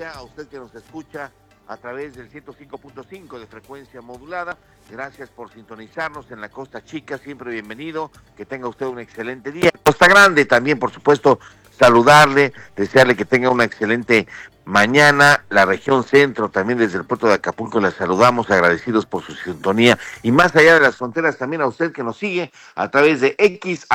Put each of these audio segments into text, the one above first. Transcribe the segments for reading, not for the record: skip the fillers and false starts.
día a usted que nos escucha a través del 105.5 de frecuencia modulada. Gracias por sintonizarnos en la Costa Chica, siempre bienvenido. Que tenga usted un excelente día. Costa Grande también, por supuesto, saludarle, desearle que tenga una excelente mañana. La región centro, también desde el puerto de Acapulco, la saludamos, agradecidos por su sintonía. Y más allá de las fronteras, también a usted que nos sigue a través de X,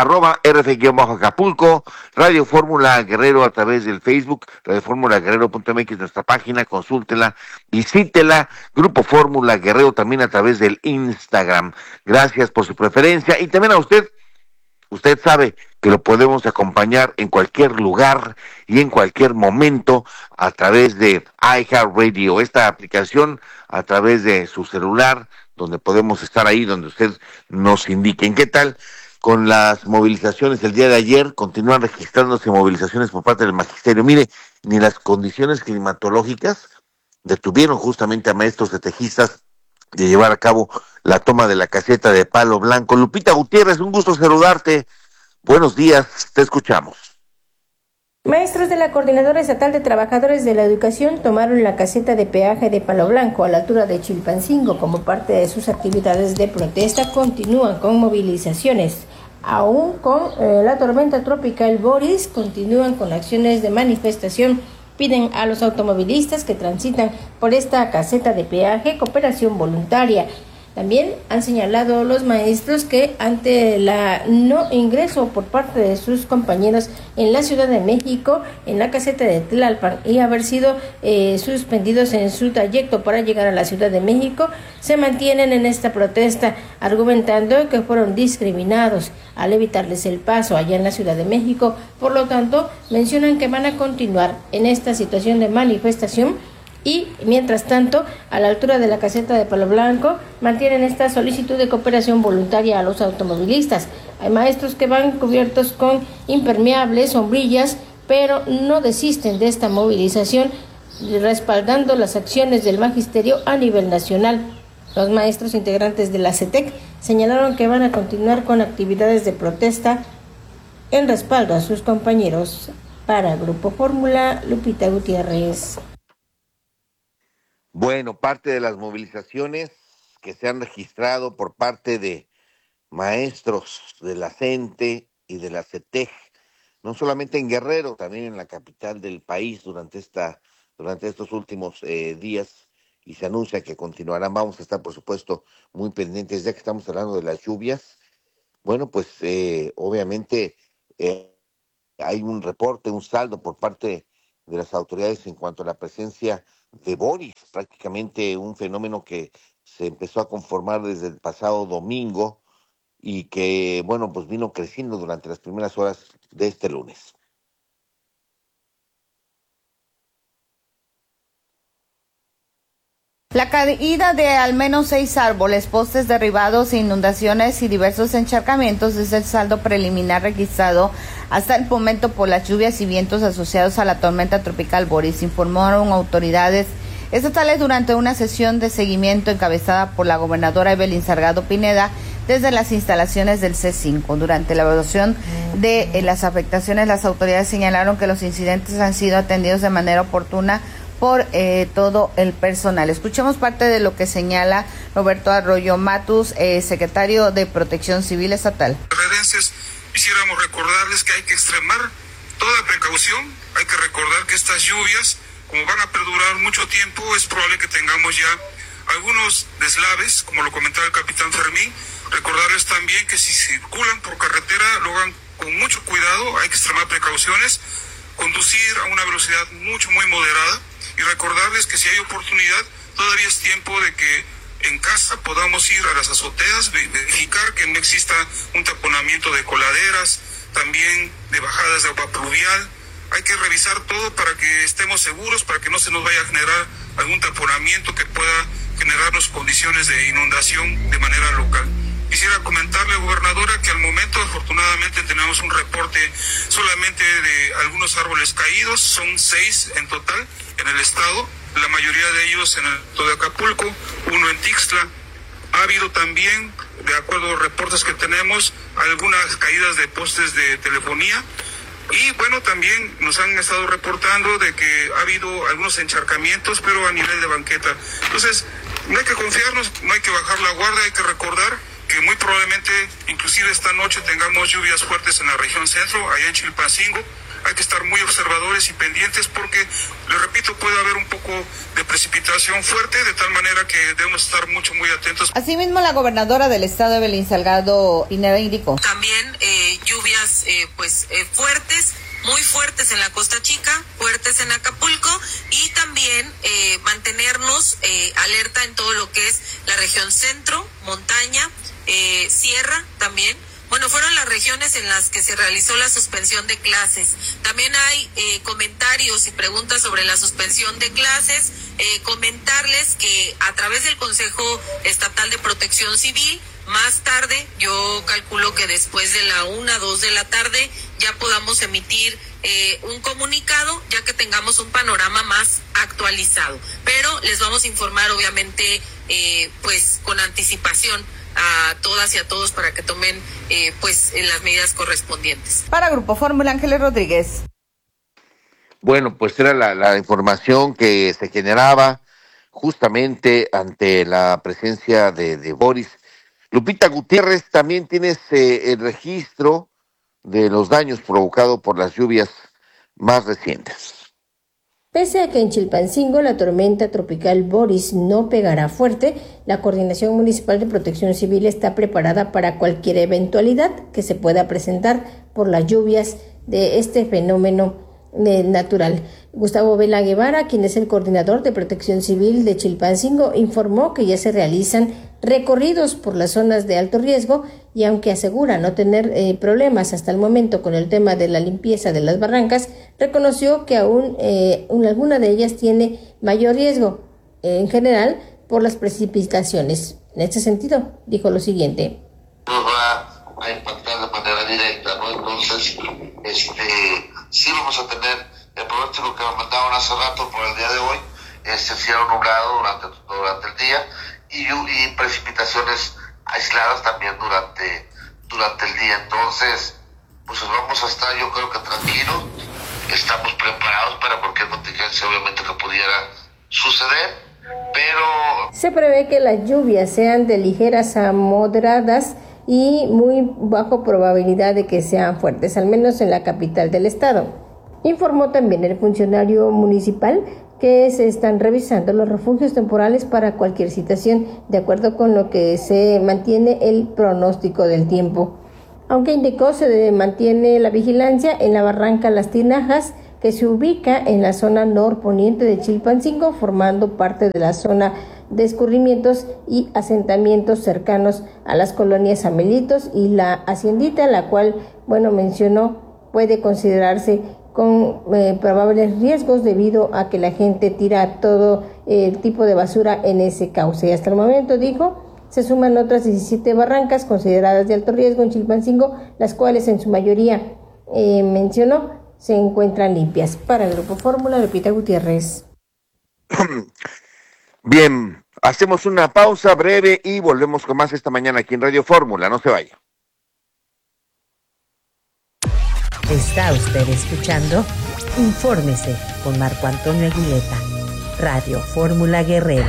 @RF-Acapulco, Radio Fórmula Guerrero a través del Facebook, radioformulaguerrero.mx, nuestra página, consúltela, visítela, Grupo Fórmula Guerrero también a través del Instagram. Gracias por su preferencia y también a usted. Usted sabe que lo podemos acompañar en cualquier lugar y en cualquier momento a través de iHeartRadio, esta aplicación a través de su celular, donde podemos estar ahí, donde usted nos indique. ¿En qué tal con las movilizaciones el día de ayer? Continúan registrándose movilizaciones por parte del magisterio. Mire, ni las condiciones climatológicas detuvieron justamente a maestros de tejistas de llevar a cabo la toma de la caseta de Palo Blanco. Lupita Gutiérrez, un gusto saludarte. Buenos días, te escuchamos. Maestros de la Coordinadora Estatal de Trabajadores de la Educación tomaron la caseta de peaje de Palo Blanco a la altura de Chilpancingo como parte de sus actividades de protesta. Continúan con movilizaciones. Aún con la tormenta tropical Boris, continúan con acciones de manifestación. Piden a los automovilistas que transitan por esta caseta de peaje cooperación voluntaria. También han señalado los maestros que ante la no ingreso por parte de sus compañeros en la Ciudad de México, en la caseta de Tlalpan, y haber sido suspendidos en su trayecto para llegar a la Ciudad de México, se mantienen en esta protesta, argumentando que fueron discriminados al evitarles el paso allá en la Ciudad de México. Por lo tanto, mencionan que van a continuar en esta situación de manifestación. Y, mientras tanto, a la altura de la caseta de Palo Blanco, mantienen esta solicitud de cooperación voluntaria a los automovilistas. Hay maestros que van cubiertos con impermeables, sombrillas, pero no desisten de esta movilización, respaldando las acciones del magisterio a nivel nacional. Los maestros integrantes de la CETEC señalaron que van a continuar con actividades de protesta en respaldo a sus compañeros. Para Grupo Fórmula, Lupita Gutiérrez. Bueno, parte de las movilizaciones que se han registrado por parte de maestros de la CENTE y de la CETEC, no solamente en Guerrero, también en la capital del país durante estos últimos días, y se anuncia que continuarán. Vamos a estar, por supuesto, muy pendientes, ya que estamos hablando de las lluvias. Bueno, pues obviamente hay un reporte, un saldo por parte de las autoridades en cuanto a la presencia de Boris, prácticamente un fenómeno que se empezó a conformar desde el pasado domingo y que, bueno, pues vino creciendo durante las primeras horas de este lunes. La caída de al menos 6 árboles, postes derribados, inundaciones y diversos encharcamientos es el saldo preliminar registrado hasta el momento por las lluvias y vientos asociados a la tormenta tropical Boris, informaron autoridades estatales durante una sesión de seguimiento encabezada por la gobernadora Evelyn Salgado Pineda desde las instalaciones del C5. Durante la evaluación de las afectaciones, las autoridades señalaron que los incidentes han sido atendidos de manera oportuna por todo el personal. Escuchemos parte de lo que señala Roberto Arroyo Matus, secretario de Protección Civil Estatal. Quisiéramos recordarles que hay que extremar toda precaución, hay que recordar que estas lluvias, como van a perdurar mucho tiempo, es probable que tengamos ya algunos deslaves, como lo comentaba el capitán Fermín. Recordarles también que si circulan por carretera lo hagan con mucho cuidado, hay que extremar precauciones, conducir a una velocidad muy moderada. Y recordarles que si hay oportunidad, todavía es tiempo de que en casa podamos ir a las azoteas, verificar que no exista un taponamiento de coladeras, también de bajadas de agua pluvial. Hay que revisar todo para que estemos seguros, para que no se nos vaya a generar algún taponamiento que pueda generarnos condiciones de inundación de manera local. Quisiera comentarle, gobernadora, que al momento afortunadamente tenemos un reporte solamente de algunos árboles caídos, son 6 en total en el estado, la mayoría de ellos en el estado de Acapulco, uno en Tixtla. Ha habido también, de acuerdo a los reportes que tenemos, algunas caídas de postes de telefonía. Y bueno, también nos han estado reportando de que ha habido algunos encharcamientos, pero a nivel de banqueta. Entonces, no hay que confiarnos, no hay que bajar la guardia, hay que recordar que muy probablemente, inclusive esta noche, tengamos lluvias fuertes en la región centro, allá en Chilpancingo. Hay que estar muy observadores y pendientes porque, le repito, puede haber un poco de precipitación fuerte, de tal manera que debemos estar muy atentos. Asimismo, la gobernadora del estado, Evelyn Salgado Pineda, indicó. También lluvias fuertes, muy fuertes en la Costa Chica, fuertes en Acapulco, y también mantenernos alerta en todo lo que es la región centro, montaña, sierra también. Bueno, fueron las regiones en las que se realizó la suspensión de clases. También hay comentarios y preguntas sobre la suspensión de clases. Comentarles que a través del Consejo Estatal de Protección Civil, más tarde, yo calculo que después de la 1, 2 de la tarde, ya podamos emitir un comunicado, ya que tengamos un panorama más actualizado. Pero les vamos a informar, obviamente, pues con anticipación a todas y a todos para que tomen las medidas correspondientes. Para Grupo Fórmula, Ángeles Rodríguez. Bueno, pues era la información que se generaba justamente ante la presencia de Boris. Lupita Gutiérrez, también tienes el registro de los daños provocados por las lluvias más recientes. Pese a que en Chilpancingo la tormenta tropical Boris no pegará fuerte, la Coordinación Municipal de Protección Civil está preparada para cualquier eventualidad que se pueda presentar por las lluvias de este fenómeno natural. Gustavo Vela Guevara, quien es el coordinador de Protección Civil de Chilpancingo, informó que ya se realizan recorridos por las zonas de alto riesgo y aunque asegura no tener problemas hasta el momento con el tema de la limpieza de las barrancas, reconoció que aún alguna de ellas tiene mayor riesgo, en general, por las precipitaciones. En este sentido, dijo lo siguiente. Nos va a impactar de manera directa, ¿no? Entonces, sí vamos a tener el pronóstico que nos mandaban hace rato por el día de hoy, cielo nublado durante el día y precipitaciones aisladas también durante el día. Entonces, pues vamos a estar, yo creo que tranquilos, estamos preparados para cualquier contingencia obviamente que pudiera suceder, pero se prevé que las lluvias sean de ligeras a moderadas y muy bajo probabilidad de que sean fuertes, al menos en la capital del estado. Informó también el funcionario municipal que se están revisando los refugios temporales para cualquier situación, de acuerdo con lo que se mantiene el pronóstico del tiempo. Aunque indicó se mantiene la vigilancia en la barranca Las Tinajas, que se ubica en la zona norponiente de Chilpancingo, formando parte de la zona de escurrimientos y asentamientos cercanos a las colonias Amelitos y la Haciendita, la cual, mencionó, puede considerarse con probables riesgos debido a que la gente tira todo tipo de basura en ese cauce. Y hasta el momento, dijo, se suman otras 17 barrancas consideradas de alto riesgo en Chilpancingo, las cuales en su mayoría, mencionó, se encuentran limpias. Para el Grupo Fórmula, Lupita Gutiérrez. Bien, hacemos una pausa breve y volvemos con más esta mañana aquí en Radio Fórmula. No se vaya. Está usted escuchando Infórmese con Marco Antonio Aguileta, Radio Fórmula Guerrero.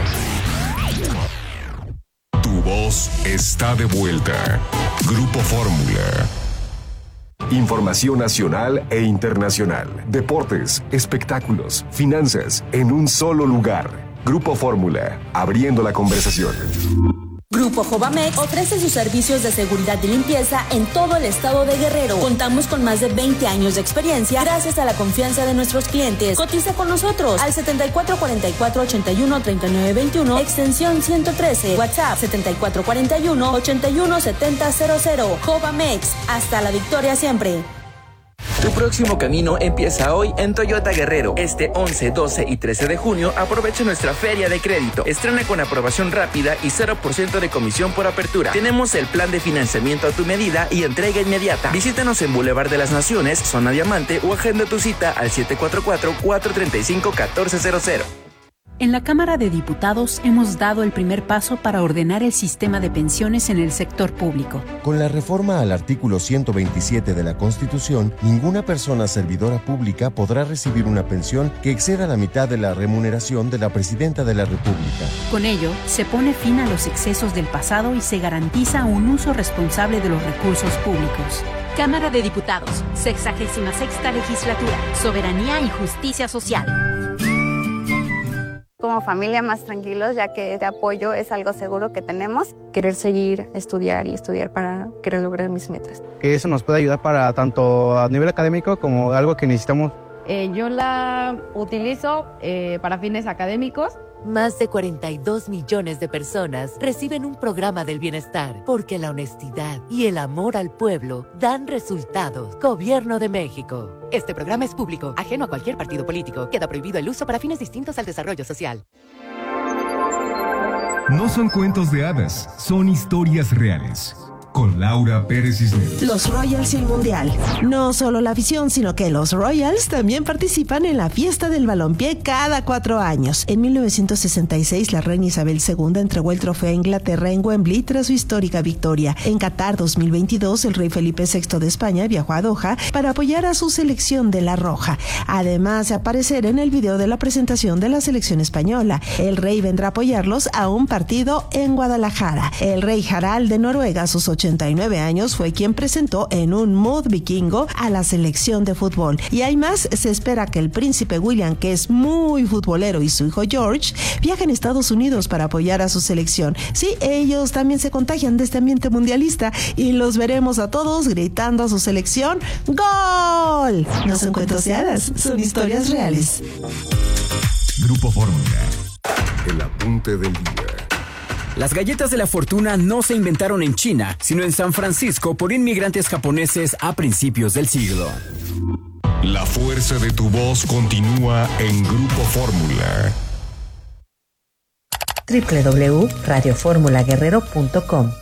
Tu voz está de vuelta. Grupo Fórmula. Información nacional e internacional, deportes, espectáculos, finanzas, en un solo lugar. Grupo Fórmula, abriendo la conversación. Grupo Jovamex ofrece sus servicios de seguridad y limpieza en todo el estado de Guerrero. Contamos con más de 20 años de experiencia gracias a la confianza de nuestros clientes. Cotiza con nosotros al 7444-813921, extensión 113, WhatsApp 7441-817000. Jovamex, hasta la victoria siempre. Tu próximo camino empieza hoy en Toyota Guerrero. Este 11, 12 y 13 de junio aprovecha nuestra feria de crédito. Estrena con aprobación rápida y 0% de comisión por apertura. Tenemos el plan de financiamiento a tu medida y entrega inmediata. Visítanos en Boulevard de las Naciones, Zona Diamante o agenda tu cita al 744-435-1400. En la Cámara de Diputados hemos dado el primer paso para ordenar el sistema de pensiones en el sector público. Con la reforma al artículo 127 de la Constitución, ninguna persona servidora pública podrá recibir una pensión que exceda la mitad de la remuneración de la Presidenta de la República. Con ello, se pone fin a los excesos del pasado y se garantiza un uso responsable de los recursos públicos. Cámara de Diputados, 66ª Legislatura, Soberanía y Justicia Social. Como familia más tranquilos, ya que este apoyo es algo seguro que tenemos. Querer seguir, estudiar para querer lograr mis metas. Que eso nos puede ayudar para tanto a nivel académico como algo que necesitamos. Yo la utilizo para fines académicos. Más de 42 millones de personas reciben un programa del bienestar porque la honestidad y el amor al pueblo dan resultados. Gobierno de México. Este programa es público, ajeno a cualquier partido político. Queda prohibido el uso para fines distintos al desarrollo social. No son cuentos de hadas, son historias reales. Con Laura Pérez Cisneros. Los Royals y el Mundial. No solo la afición, sino que los Royals también participan en la fiesta del balompié cada 4 años. En 1966, la reina Isabel II entregó el trofeo a Inglaterra en Wembley tras su histórica victoria. En Qatar 2022, el rey Felipe VI de España viajó a Doha para apoyar a su selección de la Roja. Además de aparecer en el video de la presentación de la selección española. El rey vendrá a apoyarlos a un partido en Guadalajara. El rey Harald de Noruega, a sus 89 años, fue quien presentó en un mood vikingo a la selección de fútbol. Y hay más, se espera que el príncipe William, que es muy futbolero, y su hijo George viajen a Estados Unidos para apoyar a su selección. Sí, ellos también se contagian de este ambiente mundialista y los veremos a todos gritando a su selección ¡Gol! No son cuentos de hadas, son historias reales. Grupo Fórmula. El apunte del día. Las galletas de la fortuna no se inventaron en China, sino en San Francisco por inmigrantes japoneses a principios del siglo. La fuerza de tu voz continúa en Grupo Fórmula. www.radioformulaguerrero.com.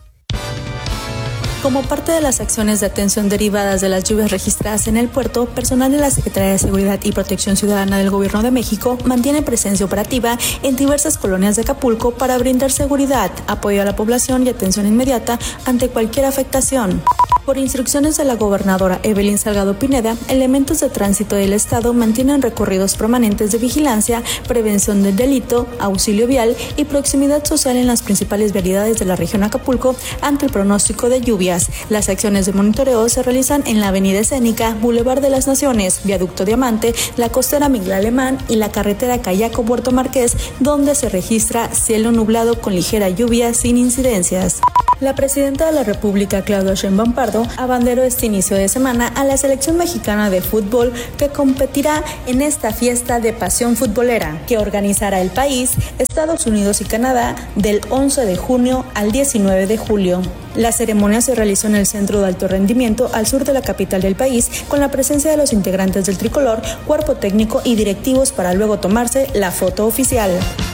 Como parte de las acciones de atención derivadas de las lluvias registradas en el puerto, personal de la Secretaría de Seguridad y Protección Ciudadana del Gobierno de México mantiene presencia operativa en diversas colonias de Acapulco para brindar seguridad, apoyo a la población y atención inmediata ante cualquier afectación. Por instrucciones de la gobernadora Evelyn Salgado Pineda, elementos de tránsito del Estado mantienen recorridos permanentes de vigilancia, prevención del delito, auxilio vial y proximidad social en las principales vialidades de la región Acapulco ante el pronóstico de lluvias. Las acciones de monitoreo se realizan en la Avenida Escénica, Boulevard de las Naciones, Viaducto Diamante, la costera Miguel Alemán y la carretera Cayaco-Puerto Marqués, donde se registra cielo nublado con ligera lluvia sin incidencias. La presidenta de la República, Claudia Sheinbaum Pardo, abanderó este inicio de semana a la selección mexicana de fútbol que competirá en esta fiesta de pasión futbolera que organizará el país, Estados Unidos y Canadá del 11 de junio al 19 de julio. La ceremonia se realizó en el Centro de Alto Rendimiento al sur de la capital del país con la presencia de los integrantes del tricolor, cuerpo técnico y directivos para luego tomarse la foto oficial.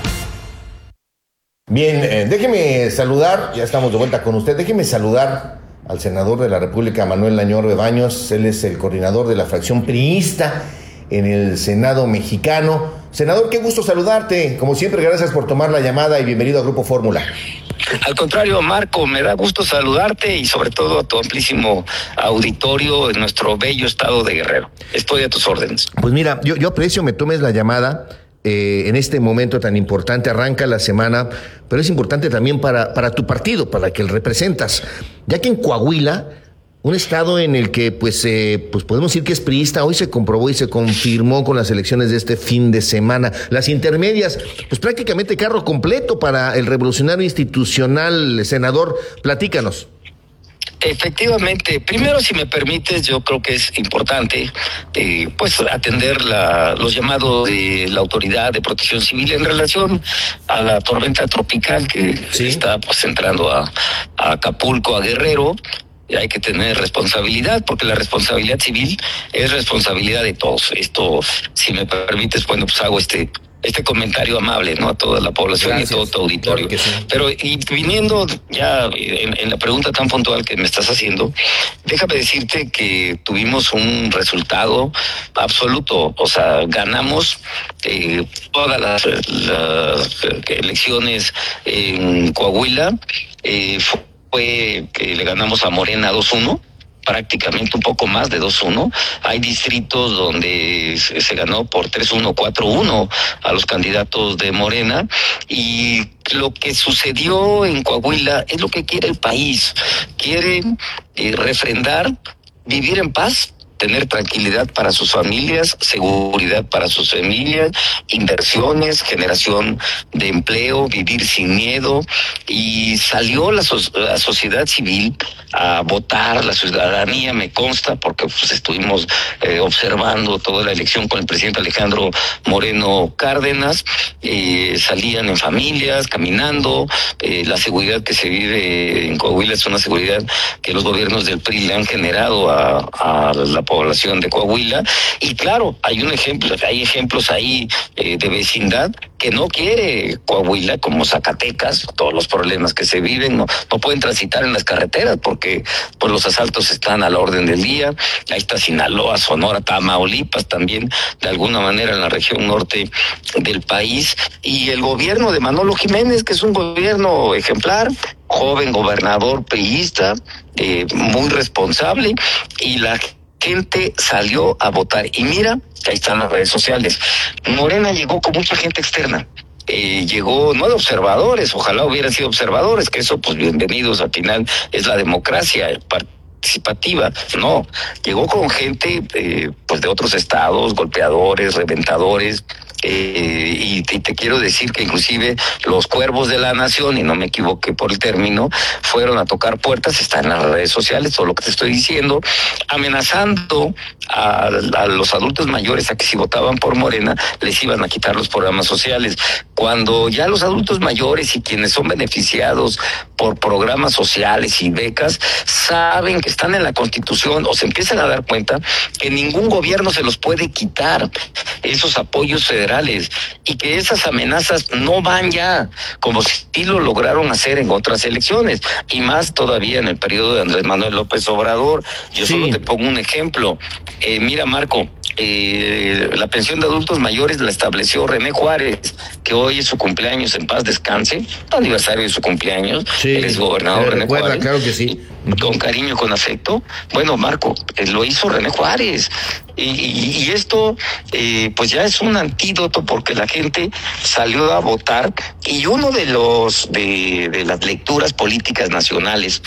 Bien, déjeme saludar, ya estamos de vuelta con usted, déjeme saludar al senador de la República, Manuel Añorbe Baños. Él es el coordinador de la fracción priista en el Senado mexicano. Senador, qué gusto saludarte. Como siempre, gracias por tomar la llamada y bienvenido a Grupo Fórmula. Al contrario, Marco, me da gusto saludarte y sobre todo a tu amplísimo auditorio en nuestro bello estado de Guerrero. Estoy a tus órdenes. Pues mira, yo aprecio me tomes la llamada. En este momento tan importante, arranca la semana, pero es importante también para tu partido, para el que representas, ya que en Coahuila, un estado en el que pues podemos decir que es priista, hoy se comprobó y se confirmó con las elecciones de este fin de semana. Las intermedias, pues prácticamente carro completo para el revolucionario institucional. Senador, platícanos. Efectivamente, primero, si me permites, yo creo que es importante pues atender los llamados de la Autoridad de Protección Civil en relación a la tormenta tropical que está pues entrando a Acapulco, a Guerrero. Y hay que tener responsabilidad, porque la responsabilidad civil es responsabilidad de todos. Esto, si me permites, bueno, pues hago este este comentario amable, ¿no? A toda la población. Gracias. Y a todo tu auditorio. Claro que sí. Pero y viniendo ya en la pregunta tan puntual que me estás haciendo, déjame decirte que tuvimos un resultado absoluto. O sea, ganamos todas las elecciones en Coahuila. Fue que le ganamos a Morena 2-1. Prácticamente un poco más de 2-1. Hay distritos donde se ganó por 3-1, 4-1 a los candidatos de Morena, y lo que sucedió en Coahuila es lo que quiere el país. Quieren refrendar, vivir en paz, tener tranquilidad para sus familias, seguridad para sus familias, inversiones, generación de empleo, vivir sin miedo. Y salió la sociedad civil a votar, la ciudadanía, me consta, porque pues estuvimos observando toda la elección con el presidente Alejandro Moreno Cárdenas. Salían en familias, caminando. La seguridad que se vive en Coahuila es una seguridad que los gobiernos del PRI le han generado a la población de Coahuila. Y claro, hay ejemplos ahí de vecindad que no quiere Coahuila, como Zacatecas, todos los problemas que se viven, no pueden transitar en las carreteras porque pues los asaltos están a la orden del día. Ahí está Sinaloa, Sonora, Tamaulipas también, de alguna manera en la región norte del país. Y el gobierno de Manolo Jiménez, que es un gobierno ejemplar, joven gobernador priista, muy responsable, y la gente salió a votar. Y mira, que ahí están las redes sociales. Morena llegó con mucha gente externa. Llegó no de observadores, ojalá hubieran sido observadores, que eso pues bienvenidos, al final es la democracia participativa. No, llegó con gente pues de otros estados, golpeadores, reventadores. Y te quiero decir que inclusive los cuervos de la nación, y no me equivoqué por el término, fueron a tocar puertas, está en las redes sociales, todo lo que te estoy diciendo, amenazando a los adultos mayores a que si votaban por Morena les iban a quitar los programas sociales, cuando ya los adultos mayores y quienes son beneficiados por programas sociales y becas saben que están en la Constitución, o se empiezan a dar cuenta que ningún gobierno se los puede quitar esos apoyos federales, y que esas amenazas no van ya, como sí lo lograron hacer en otras elecciones, y más todavía en el periodo de Andrés Manuel López Obrador. Yo solo te pongo un ejemplo. Mira, Marco, la pensión de adultos mayores la estableció René Juárez, que hoy es su cumpleaños, en paz descanse, aniversario de su cumpleaños. Él es gobernador René Juárez. Claro que sí. Con cariño, con afecto. Bueno, Marco, lo hizo René Juárez. Y esto pues ya es un antídoto, porque la gente salió a votar, y uno de las lecturas políticas nacionales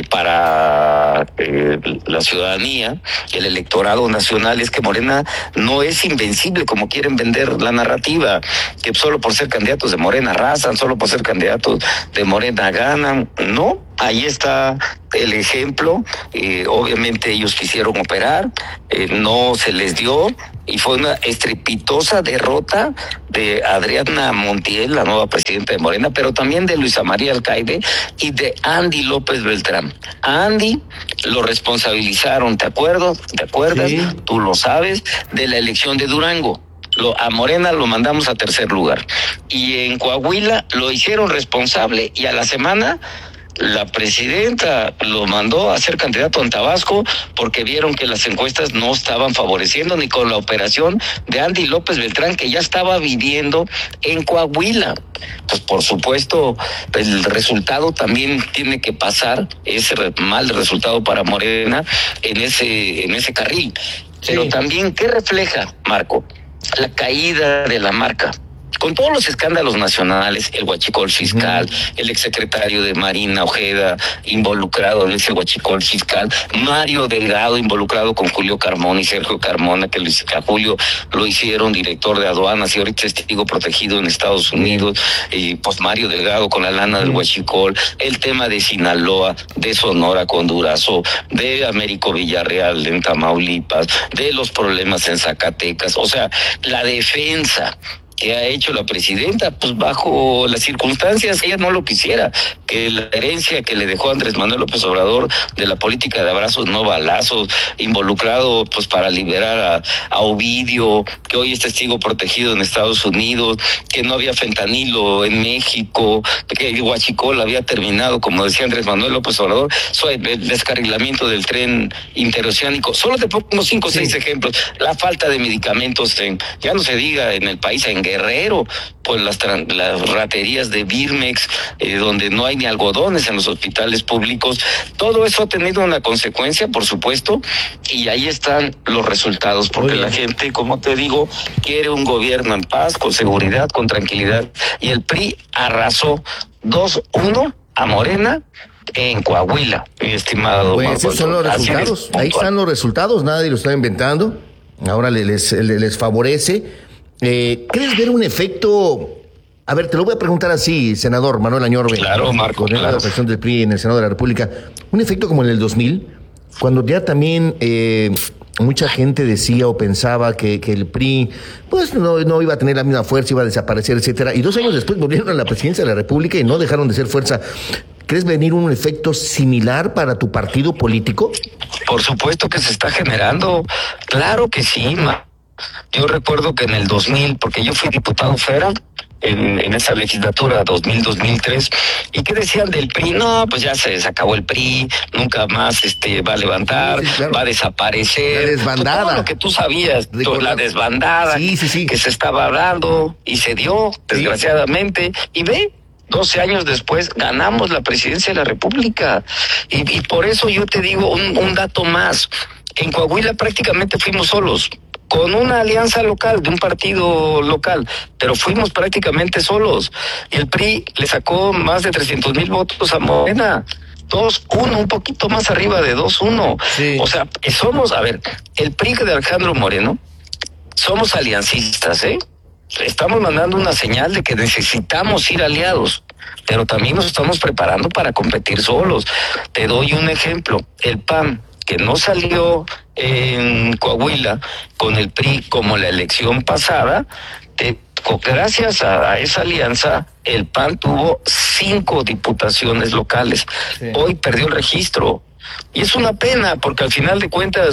para la ciudadanía, el electorado nacional, es que Morena no es invencible como quieren vender la narrativa, que solo por ser candidatos de Morena arrasan, solo por ser candidatos de Morena ganan. No, ahí está el ejemplo. Obviamente ellos quisieron operar, no se les dio, y fue una estrepitosa derrota de Adriana Montiel, la nueva presidenta de Morena, pero también de Luisa María Alcaide y de Andy López Beltrán. A Andy lo responsabilizaron, ¿te acuerdas? Sí. Tú lo sabes, de la elección de Durango. A Morena lo mandamos a tercer lugar. Y en Coahuila lo hicieron responsable, y a la semana la presidenta lo mandó a ser candidato en Tabasco, porque vieron que las encuestas no estaban favoreciendo ni con la operación de Andy López Beltrán, que ya estaba viviendo en Coahuila. Pues por supuesto, el resultado también tiene que pasar, ese mal resultado para Morena en ese carril. Pero también, ¿qué refleja, Marco? La caída de la marca. Con todos los escándalos nacionales, el huachicol fiscal, el exsecretario de Marina Ojeda involucrado en ese huachicol fiscal, Mario Delgado involucrado con Julio Carmona y Sergio Carmona, que a Julio lo hicieron director de aduanas y ahorita es testigo protegido en Estados Unidos, y pues Mario Delgado con la lana del huachicol, el tema de Sinaloa, de Sonora con Durazo, de Américo Villarreal en Tamaulipas, de los problemas en Zacatecas, o sea, la defensa ¿Qué ha hecho la presidenta? Pues bajo las circunstancias, ella no lo quisiera, que la herencia que le dejó Andrés Manuel López Obrador de la política de abrazos no balazos, involucrado pues para liberar a Ovidio, que hoy es testigo protegido en Estados Unidos, que no había fentanilo en México, que el huachicol había terminado, como decía Andrés Manuel López Obrador, el descarrilamiento del tren interoceánico. Solo te pongo 5 o 6 ejemplos. La falta de medicamentos, ya no se diga en el país, en Guerrero, pues las raterías de Birmex, donde no hay ni algodones en los hospitales públicos. Todo eso ha tenido una consecuencia, por supuesto, y ahí están los resultados, porque la gente, como te digo, quiere un gobierno en paz, con seguridad, con tranquilidad, y el PRI arrasó 2-1 a Morena en Coahuila, mi estimado. Pues esos son los resultados, ahí están los resultados, nadie lo está inventando, ahora les favorece. ¿Crees ver un efecto? A ver, te lo voy a preguntar así, senador Manuel Añorbe. Claro, Marco. Con la fracción del PRI en el Senado de la República. ¿Un efecto como en el 2000? Cuando ya también mucha gente decía o pensaba que el PRI pues no iba a tener la misma fuerza, iba a desaparecer, etcétera. Y 2 años después volvieron a la presidencia de la República y no dejaron de ser fuerza. ¿Crees venir un efecto similar para tu partido político? Por supuesto que se está generando. Claro que sí, Yo recuerdo que en el 2000, porque yo fui diputado federal en esa legislatura 2000-2003, ¿y qué decían del PRI? No, pues ya se acabó el PRI, nunca más va a levantar, sí, claro, va a desaparecer. La desbandada. Todo lo que tú sabías, la desbandada que se estaba dando y se dio, desgraciadamente, y ve, 12 años después ganamos la presidencia de la República. Y por eso yo te digo un dato más. En Coahuila prácticamente fuimos solos, con una alianza local, de un partido local, pero fuimos prácticamente solos. Y el PRI le sacó más de 300,000 votos a Morena. 2-1, un poquito más arriba de 2-1. Sí. O sea, somos, a ver, el PRI de Alejandro Moreno, somos aliancistas, Estamos mandando una señal de que necesitamos ir aliados, pero también nos estamos preparando para competir solos. Te doy un ejemplo, el PAN, que no salió en Coahuila con el PRI como la elección pasada, gracias a esa alianza, el PAN tuvo 5 diputaciones locales. Sí. Hoy perdió el registro. Y es una pena, porque al final de cuentas,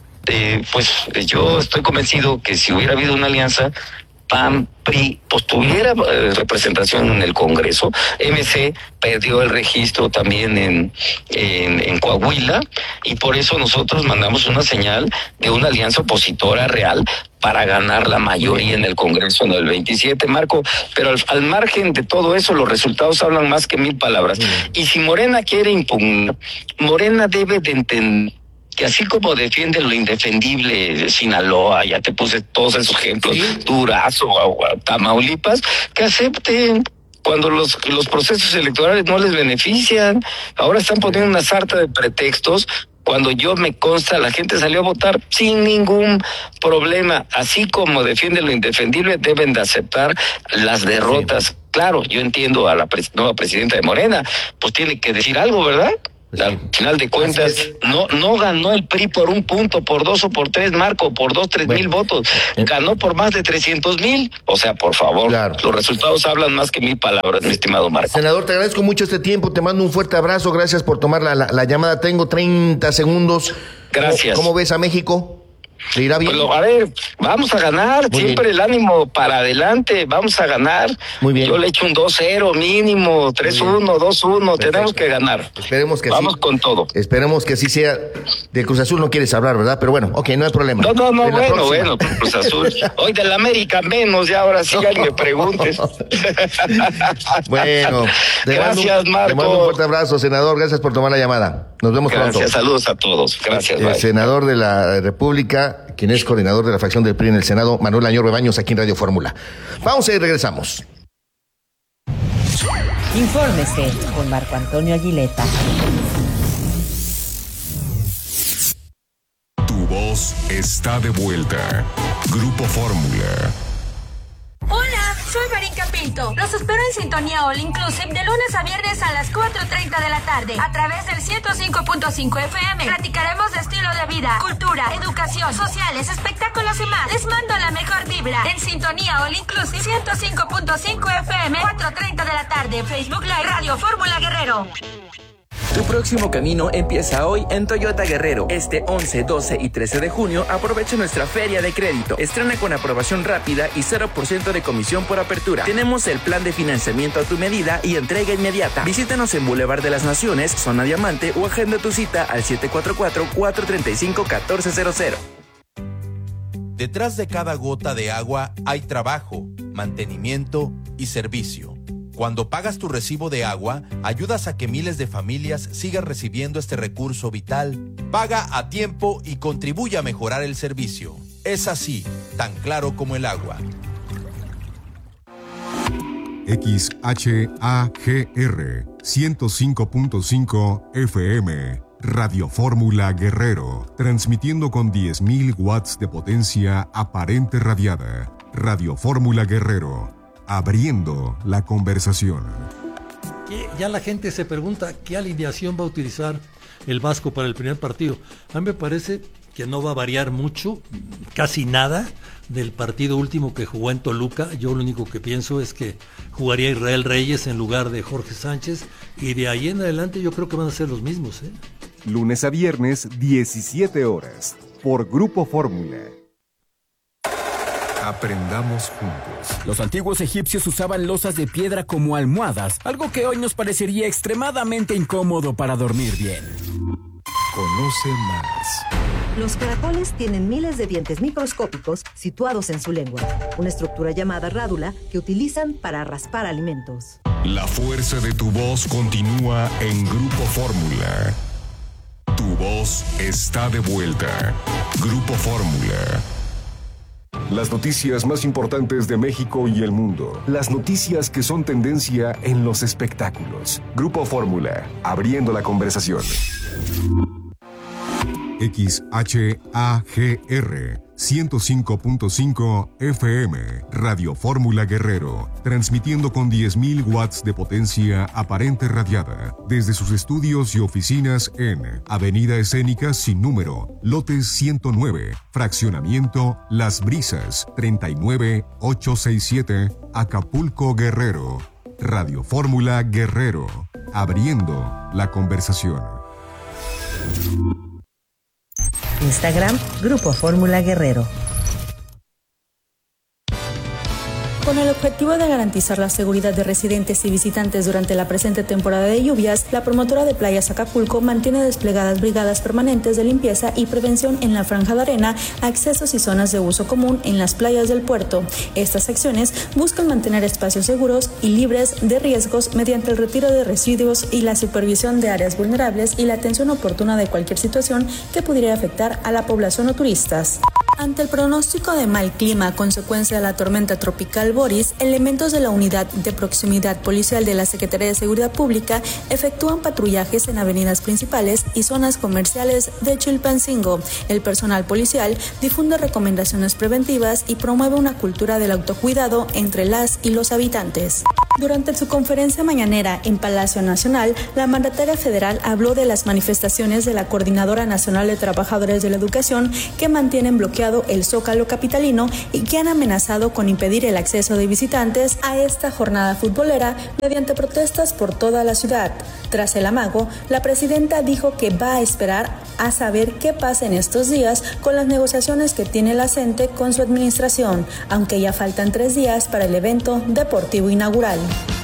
pues yo estoy convencido que si hubiera habido una alianza, PAN, PRI, pues tuviera representación en el Congreso. MC perdió el registro también en Coahuila, y por eso nosotros mandamos una señal de una alianza opositora real para ganar la mayoría en el Congreso en el 27, Marco. Pero al margen de todo eso, los resultados hablan más que 1000 palabras. Y si Morena quiere impugnar, Morena debe de entender que así como defiende lo indefendible de Sinaloa, ya te puse todos esos ejemplos, Durazo, Tamaulipas, que acepten cuando los procesos electorales no les benefician. Ahora están poniendo una sarta de pretextos, cuando yo me consta, la gente salió a votar sin ningún problema. Así como defiende lo indefendible, deben de aceptar las derrotas. Sí. Claro, yo entiendo a la nueva presidenta de Morena, pues tiene que decir algo, ¿verdad? Al final de cuentas, no ganó el PRI por 1 punto, por 2 o por 3, Marco, por 2-3,000 votos. Ganó por más de 300,000. O sea, por favor, los resultados hablan más que 1000 palabras, mi estimado Marco. Senador, te agradezco mucho este tiempo, te mando un fuerte abrazo, gracias por tomar la llamada. Tengo 30 segundos. Gracias. ¿Cómo ves a México? ¿Le irá bien? Pues, a ver, vamos a ganar, muy siempre bien. El ánimo para adelante, vamos a ganar. Muy bien. Yo le echo un 2-0 mínimo, 3-1, 2-1, perfecto. Tenemos que ganar. Esperemos que vamos con todo. Esperemos que así sea. De Cruz Azul no quieres hablar, ¿verdad? Pero bueno, ok, no hay problema. No, bueno, Cruz Azul. Hoy del América menos, ya ahora sí ya me preguntes. Bueno, gracias, Marco. Te mando un fuerte abrazo, senador, gracias por tomar la llamada. Nos vemos pronto. Gracias, saludos a todos. Gracias, el senador de la República, quien es coordinador de la fracción del PRI en el Senado, Manuel Añorbe Baños, aquí en Radio Fórmula. Vamos y regresamos. Infórmese con Marco Antonio Aguileta. Tu voz está de vuelta. Grupo Fórmula. Hola, soy Marinka Pinto. Los espero en Sintonía All Inclusive de lunes a viernes a las 4:30 de la tarde a través del 105.5 FM. Platicaremos de estilo de vida, cultura, educación, sociales, espectáculos y más. Les mando la mejor vibra. Puebla. En sintonía All Inclusive 105.5 FM, 4:30 de la tarde. Facebook Live Radio Fórmula Guerrero. Tu próximo camino empieza hoy en Toyota Guerrero. Este 11, 12 y 13 de junio aprovecha nuestra feria de crédito. Estrena con aprobación rápida y 0% de comisión por apertura. Tenemos el plan de financiamiento a tu medida y entrega inmediata. Visítanos en Boulevard de las Naciones, Zona Diamante o agenda tu cita al 744-435-1400. Detrás de cada gota de agua hay trabajo, mantenimiento y servicio. Cuando pagas tu recibo de agua, ayudas a que miles de familias sigan recibiendo este recurso vital. Paga a tiempo y contribuye a mejorar el servicio. Es así, tan claro como el agua. XHAGR 105.5 FM Radio Fórmula Guerrero, transmitiendo con 10.000 watts de potencia aparente radiada. Radio Fórmula Guerrero, abriendo la conversación. Ya la gente se pregunta qué alineación va a utilizar el Vasco para el primer partido. A mí me parece que no va a variar mucho, casi nada, del partido último que jugó en Toluca. Yo lo único que pienso es que jugaría Israel Reyes en lugar de Jorge Sánchez, y de ahí en adelante yo creo que van a ser los mismos. Lunes a viernes, 17 horas, por Grupo Fórmula. Aprendamos juntos. Los antiguos egipcios usaban losas de piedra como almohadas, algo que hoy nos parecería extremadamente incómodo para dormir bien. Conoce más. Los caracoles tienen miles de dientes microscópicos situados en su lengua, una estructura llamada rádula que utilizan para raspar alimentos. La fuerza de tu voz continúa en Grupo Fórmula. Tu voz está de vuelta. Grupo Fórmula. Las noticias más importantes de México y el mundo. Las noticias que son tendencia en los espectáculos. Grupo Fórmula, abriendo la conversación. XHAGR 105.5 FM Radio Fórmula Guerrero, transmitiendo con 10.000 watts de potencia aparente radiada desde sus estudios y oficinas en Avenida Escénica sin número, lote 109, fraccionamiento Las Brisas, 39867, Acapulco, Guerrero. Radio Fórmula Guerrero, abriendo la conversación. Instagram, Grupo Fórmula Guerrero. Con el objetivo de garantizar la seguridad de residentes y visitantes durante la presente temporada de lluvias, la promotora de Playas Acapulco mantiene desplegadas brigadas permanentes de limpieza y prevención en la franja de arena, accesos y zonas de uso común en las playas del puerto. Estas acciones buscan mantener espacios seguros y libres de riesgos mediante el retiro de residuos y la supervisión de áreas vulnerables y la atención oportuna de cualquier situación que pudiera afectar a la población o turistas. Ante el pronóstico de mal clima a consecuencia de la tormenta tropical Boris, elementos de la Unidad de Proximidad Policial de la Secretaría de Seguridad Pública efectúan patrullajes en avenidas principales y zonas comerciales de Chilpancingo. El personal policial difunde recomendaciones preventivas y promueve una cultura del autocuidado entre las y los habitantes. Durante su conferencia mañanera en Palacio Nacional, la mandataria federal habló de las manifestaciones de la Coordinadora Nacional de Trabajadores de la Educación que mantienen bloqueado el Zócalo capitalino y que han amenazado con impedir el acceso de visitantes a esta jornada futbolera mediante protestas por toda la ciudad. Tras el amago, la presidenta dijo que va a esperar a saber qué pasa en estos días con las negociaciones que tiene la CENTE con su administración, aunque ya faltan 3 días para el evento deportivo inaugural.